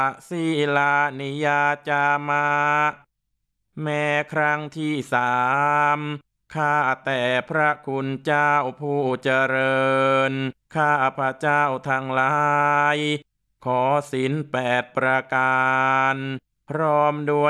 ศีลานิยาจามาแม้ครั้งที่3ข้าแต่พระคุณเจ้าผู้เจริญข้าพระเจ้าทั้งหลายขอศีล8ประการพร้อมด้วย